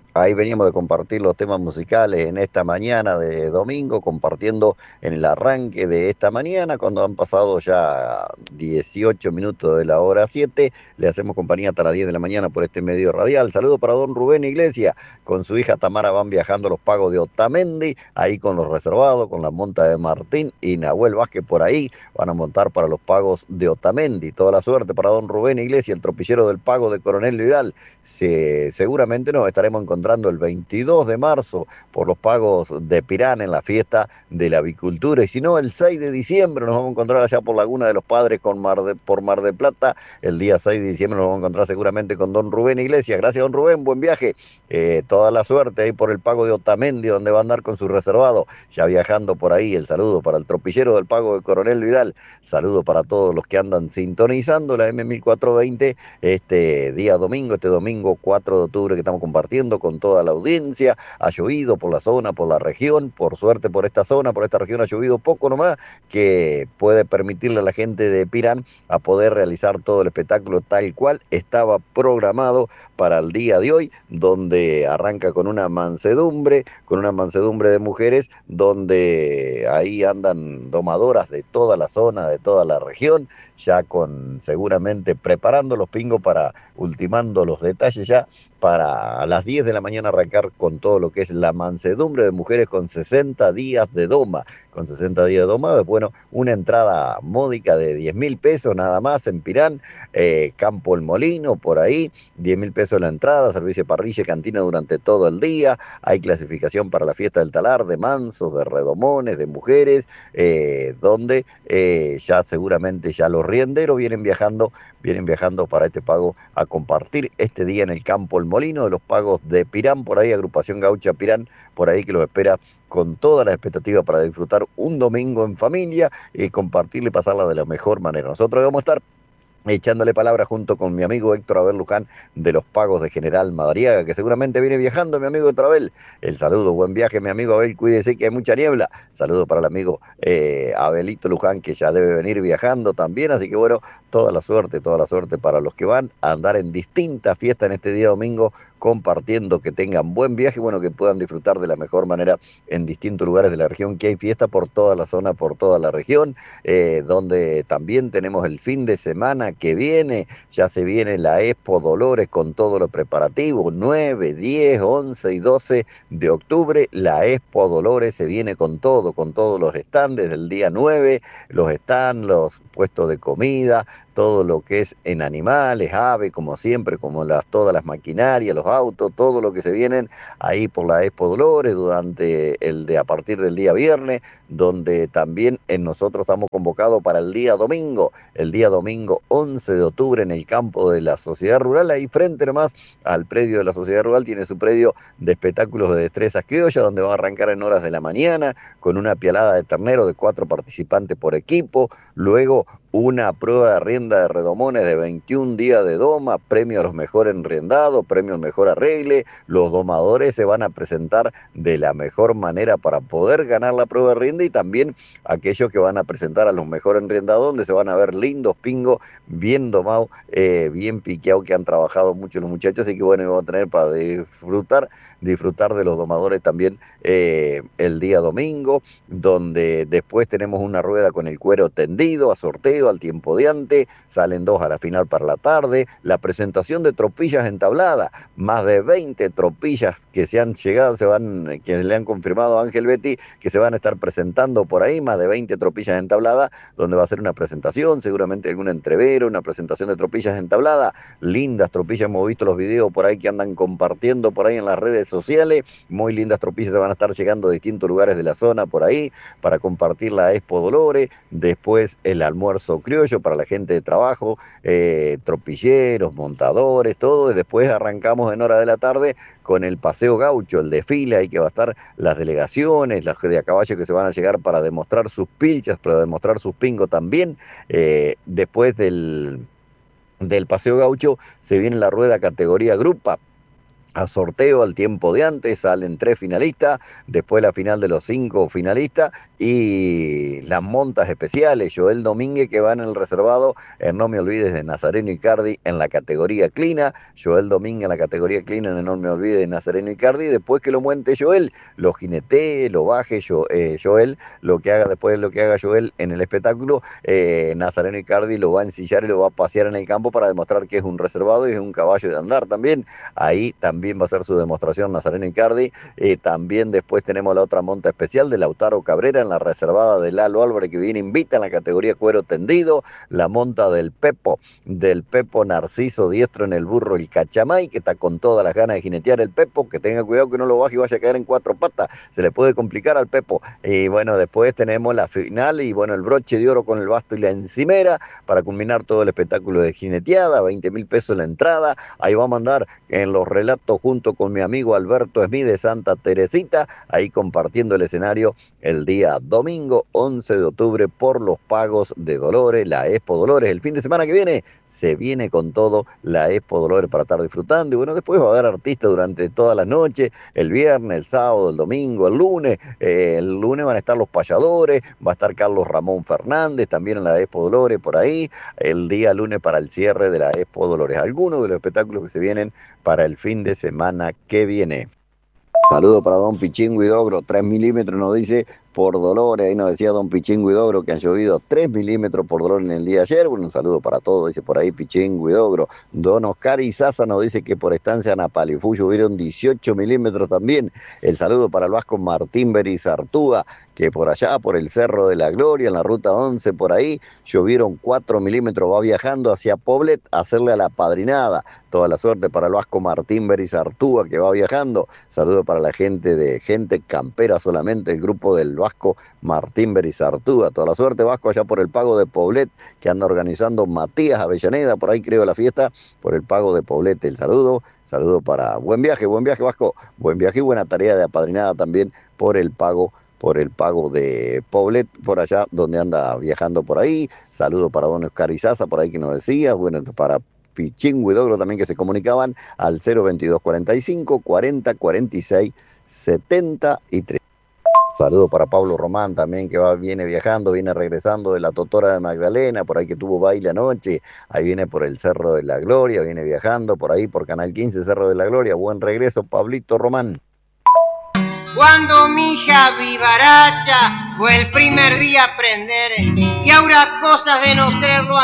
Ahí veníamos de compartir los temas musicales en esta mañana de domingo, compartiendo en el arranque de esta mañana, cuando han pasado ya 18 minutos de la hora 7, le hacemos compañía hasta las 10 de la mañana por este medio radial. Saludo para don Rubén Iglesias, con su hija Tamara van viajando a los pagos de Otamendi, ahí con los reservados, con la monta de Martín y Nahuel Vázquez por ahí, van a montar para los pagos de Otamendi. Toda la suerte para don Rubén Iglesias, el tropillero del pago de Coronel Vidal. Seguramente nos estaremos encontrando el 22 de marzo por los pagos de Pirán en la fiesta de la avicultura. Y si no, el 6 de diciembre nos vamos a encontrar allá por Laguna de los Padres por Mar de Plata. El día 6 de diciembre nos vamos a encontrar seguramente con don Rubén Iglesias. Gracias, don Rubén, buen viaje. Toda la suerte ahí por el pago de Otamendi, donde va a andar con su reservado. Ya viajando por ahí, el saludo para el tropillero del pago de Coronel Vidal. Saludo para todos los que andan sintonizando la M1420 este domingo 4 de octubre que estamos compartiendo con toda la audiencia. Ha llovido por la zona, por la región, por suerte por esta zona, por esta región ha llovido poco nomás, que puede permitirle a la gente de Pirán a poder realizar todo el espectáculo tal cual estaba programado para el día de hoy, donde arranca con una mansedumbre de mujeres, donde ahí andan domadoras de toda la zona, de toda la región, ya con seguramente preparando los pingos para ultimando los detalles ya para a las 10 de la mañana arrancar con todo lo que es la mansedumbre de mujeres con 60 días de doma. Con 60 días de doma, bueno, una entrada módica de 10.000 pesos nada más en Pirán, Campo El Molino, por ahí, 10.000 pesos la entrada, servicio de parrilla y cantina durante todo el día. Hay clasificación para la fiesta del talar de mansos, de redomones, de mujeres, donde ya seguramente ya los rienderos vienen viajando para este pago a compartir este día en el Campo El Molino de los pagos de Pirán, por ahí, agrupación gaucha Pirán, por ahí que los espera con toda la expectativa para disfrutar un domingo en familia y compartirle y pasarla de la mejor manera. Nosotros vamos a estar echándole palabra junto con mi amigo Héctor Abel Luján de los pagos de General Madariaga, que seguramente viene viajando, mi amigo Héctor Abel. El saludo, buen viaje, mi amigo Abel, cuídese que hay mucha niebla. Saludo para el amigo Abelito Luján, que ya debe venir viajando también, así que bueno, toda la suerte para los que van a andar en distintas fiestas en este día domingo, compartiendo, que tengan buen viaje, bueno, que puedan disfrutar de la mejor manera en distintos lugares de la región, que hay fiesta por toda la zona, por toda la región, donde también tenemos el fin de semana que viene, ya se viene la Expo Dolores con todo lo preparativo, 9, 10, 11 y 12 de octubre, la Expo Dolores se viene con todo, con todos los stands desde el día 9, los stands, los puestos de comida, todo lo que es en animales, aves, como siempre, como todas las maquinarias, los autos, todo lo que se vienen ahí por la Expo Dolores durante a partir del día viernes, donde también nosotros estamos convocados para el día domingo 11 de octubre en el campo de la Sociedad Rural, ahí frente nomás al predio de la Sociedad Rural, tiene su predio de espectáculos de destrezas criollas, donde va a arrancar en horas de la mañana con una pialada de ternero de 4 participantes por equipo, luego una prueba de rienda de redomones de 21 días de doma, premio a los mejores enriendados, premio al mejor arregle. Los domadores se van a presentar de la mejor manera para poder ganar la prueba de rienda, y también aquellos que van a presentar a los mejores enriendados, donde se van a ver lindos pingos, bien domados, bien piqueados, que han trabajado mucho los muchachos, así que bueno, vamos a tener para disfrutar de los domadores también el día domingo, donde después tenemos una rueda con el cuero tendido a sorteo al tiempo de antes, salen 2 a la final para la tarde, la presentación de tropillas entabladas, más de 20 tropillas que se han llegado, que le han confirmado a Ángel Betty que se van a estar presentando por ahí, más de 20 tropillas entabladas, donde va a ser una presentación, seguramente algún entrevero, una presentación de tropillas entabladas, lindas tropillas, hemos visto los videos por ahí que andan compartiendo por ahí en las redes sociales, muy lindas tropillas se van a estar llegando de distintos lugares de la zona por ahí, para compartir la Expo Dolores, después el almuerzo criollo para la gente de trabajo, tropilleros, montadores, todo, y después arrancamos en hora de la tarde con el paseo gaucho, el desfile, ahí que va a estar las delegaciones, las de a caballo que se van a llegar para demostrar sus pilchas, para demostrar sus pingos también, después del paseo gaucho se viene la rueda categoría grupa, a sorteo al tiempo de antes, salen 3 finalistas, después la final de los 5 finalistas y las montas especiales, Joel Domínguez que va en el reservado, No Me Olvides de Nazareno Icardi en la categoría clina, Joel Domínguez en la categoría clina en No Me Olvides de Nazareno Icardi, después que lo monte Joel, lo jinetee, lo baje Joel, lo que haga después de lo que haga Joel en el espectáculo, Nazareno Icardi lo va a ensillar y lo va a pasear en el campo para demostrar que es un reservado y es un caballo de andar también. Ahí también va a ser su demostración Nazareno Icardi. También después tenemos la otra monta especial de Lautaro Cabrera en la reservada de Lalo Álvarez, que viene invita en la categoría cuero tendido. La monta del Pepo Narciso Diestro en el burro el Cachamay, que está con todas las ganas de jinetear el Pepo, que tenga cuidado que no lo baje y vaya a caer en 4 patas, se le puede complicar al Pepo. Y bueno, después tenemos la final y bueno, el broche de oro con el basto y la encimera para culminar todo el espectáculo de jineteada, 20.000 pesos la entrada. Ahí vamos a andar en los relatos junto con mi amigo Alberto Smith de Santa Teresita, ahí compartiendo el escenario el día domingo 11 de octubre por los pagos de Dolores, la Expo Dolores. El fin de semana que viene se viene con todo la Expo Dolores para estar disfrutando y bueno, después va a haber artistas durante toda la noche, el viernes, el sábado, el domingo, el lunes van a estar los payadores, va a estar Carlos Ramón Fernández también en la Expo Dolores por ahí, el día lunes para el cierre de la Expo Dolores. Algunos de los espectáculos que se vienen para el fin de semana que viene. Saludo para don Pichingo Huidobro, 3 milímetros nos dice por Dolores, ahí nos decía don Pichingo Huidobro que han llovido 3 milímetros por Dolores en el día de ayer. Bueno, un saludo para todos, dice por ahí Pichingo Huidobro. Don Oscar Izaza nos dice que por estancia Napalifú llovieron 18 milímetros también. El saludo para el vasco Martín Berizartúa, que por allá, por el Cerro de la Gloria, en la ruta 11, por ahí, llovieron 4 milímetros, va viajando hacia Poblet a hacerle a la padrinada. Toda la suerte para el vasco Martín Berizartúa, que va viajando. Saludo para la gente campera solamente, el grupo del vasco Martín Berizartúa. Toda la suerte, vasco, allá por el pago de Poblet, que anda organizando Matías Avellaneda, por ahí creo la fiesta, por el pago de Poblet. El saludo para buen viaje, vasco, buen viaje y buena tarea de apadrinada también por el pago de Poblet, por allá donde anda viajando por ahí. Saludo para don Oscar Izaza, por ahí que nos decía, bueno, para Pichingo y Dogro también que se comunicaban al 022 45 40 46 73. Saludo para Pablo Román también que viene viajando, viene regresando de la Totora de Magdalena, por ahí que tuvo baile anoche, ahí viene por el Cerro de la Gloria, viene viajando por ahí por Canal 15, Cerro de la Gloria. Buen regreso, Pablito Román. Cuando mi hija vivaracha fue el primer día aprender y ahora cosas de no serlo